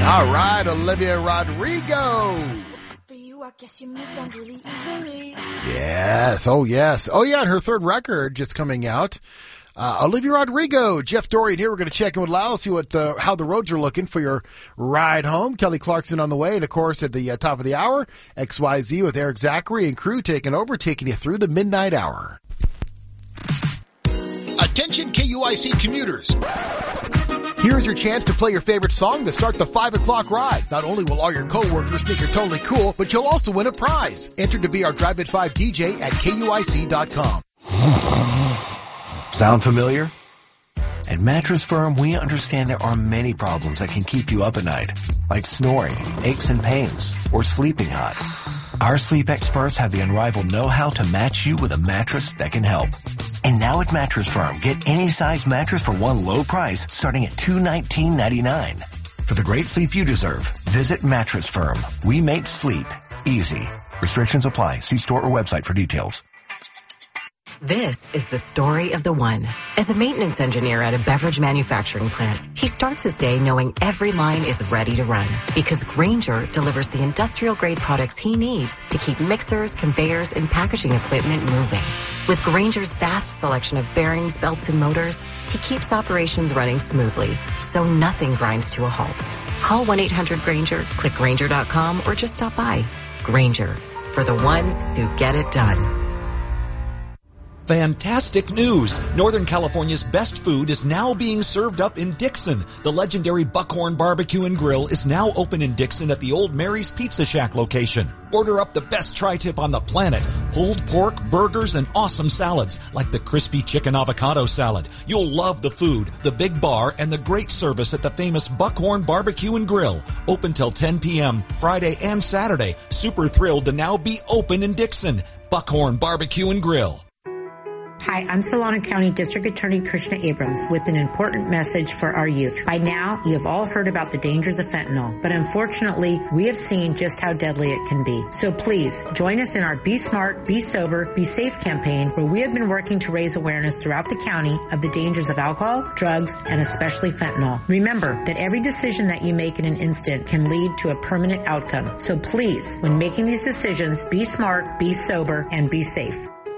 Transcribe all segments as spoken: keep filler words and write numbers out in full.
All right, Olivia Rodrigo. For you, I guess you moved on really easily. Yes, oh yes. Oh yeah, and her third record just coming out. Uh, Olivia Rodrigo, Jeff Dorian here. We're going to check in with Lyle, see what uh, how the roads are looking for your ride home. Kelly Clarkson on the way. And, of course, at the uh, top of the hour, X Y Z with Eric Zachary and crew taking over, taking you through the midnight hour. Attention K U I C commuters. Here's your chance to play your favorite song to start the five o'clock ride. Not only will all your coworkers think you're totally cool, but you'll also win a prize. Enter to be our Drive at five D J at K U I C dot com. Sound familiar? At Mattress Firm, we understand there are many problems that can keep you up at night, like snoring, aches and pains, or sleeping hot. Our sleep experts have the unrivaled know-how to match you with a mattress that can help. And now at Mattress Firm, get any size mattress for one low price starting at two hundred nineteen dollars and ninety-nine cents. For the great sleep you deserve, visit Mattress Firm. We make sleep easy. Restrictions apply. See store or website for details. This is the story of the one. As a maintenance engineer at a beverage manufacturing plant, he starts his day knowing every line is ready to run because Grainger delivers the industrial-grade products he needs to keep mixers, conveyors, and packaging equipment moving. With Grainger's vast selection of bearings, belts, and motors, he keeps operations running smoothly, so nothing grinds to a halt. Call one eight hundred Grainger, click Grainger dot com, or just stop by. Grainger, for the ones who get it done. Fantastic news! Northern California's best food is now being served up in Dixon. The legendary Buckhorn Barbecue and Grill is now open in Dixon at the Old Mary's Pizza Shack location. Order up the best tri-tip on the planet. Pulled pork, burgers, and awesome salads like the crispy chicken avocado salad. You'll love the food, the big bar, and the great service at the famous Buckhorn Barbecue and Grill. Open till ten p.m. Friday and Saturday. Super thrilled to now be open in Dixon. Buckhorn Barbecue and Grill. Hi, I'm Solano County District Attorney Krishna Abrams with an important message for our youth. By now, you have all heard about the dangers of fentanyl, but unfortunately, we have seen just how deadly it can be. So please, join us in our Be Smart, Be Sober, Be Safe campaign, where we have been working to raise awareness throughout the county of the dangers of alcohol, drugs, and especially fentanyl. Remember that every decision that you make in an instant can lead to a permanent outcome. So please, when making these decisions, be smart, be sober, and be safe.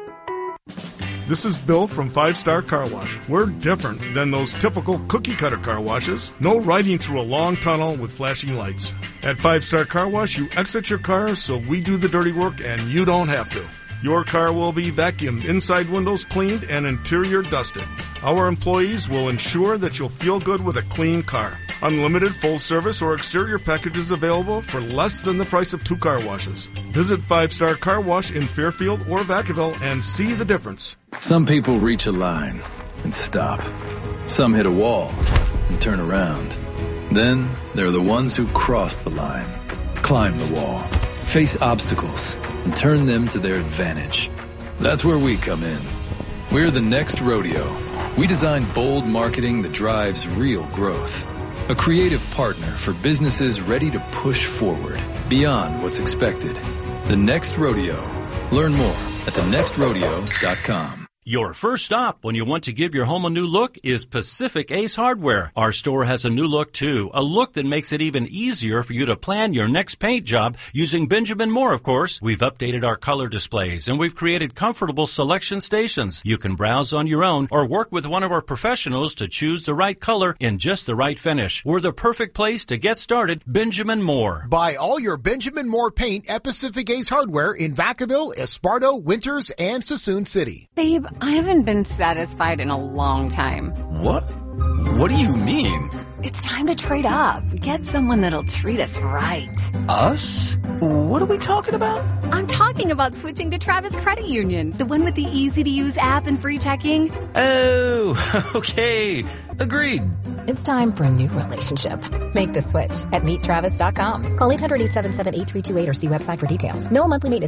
This is Bill from Five Star Car Wash. We're different than those typical cookie-cutter car washes. No riding through a long tunnel with flashing lights. At Five Star Car Wash, you exit your car so we do the dirty work and you don't have to. Your car will be vacuumed, inside windows cleaned, and interior dusted. Our employees will ensure that you'll feel good with a clean car. Unlimited full service or exterior packages available for less than the price of two car washes. Visit Five Star Car Wash in Fairfield or Vacaville and see the difference. Some people reach a line and stop. Some hit a wall and turn around. Then there are the ones who cross the line, climb the wall, face obstacles, and turn them to their advantage. That's where we come in. We're the Next Rodeo. We design bold marketing that drives real growth. A creative partner for businesses ready to push forward beyond what's expected. The Next Rodeo. Learn more at the next rodeo dot com. Your first stop when you want to give your home a new look is Pacific Ace Hardware. Our store has a new look, too, a look that makes it even easier for you to plan your next paint job using Benjamin Moore, of course. We've updated our color displays, and we've created comfortable selection stations. You can browse on your own or work with one of our professionals to choose the right color in just the right finish. We're the perfect place to get started. Benjamin Moore. Buy all your Benjamin Moore paint at Pacific Ace Hardware in Vacaville, Esparto, Winters, and Sassoon City. Babe, I haven't been satisfied in a long time. What? What do you mean? It's time to trade up. Get someone that'll treat us right. Us? What are we talking about? I'm talking about switching to Travis Credit Union, the one with the easy-to-use app and free checking. Oh, okay. Agreed. It's time for a new relationship. Make the switch at meet travis dot com. Call eight hundred, eight seven seven, eight three two eight or see website for details. No monthly maintenance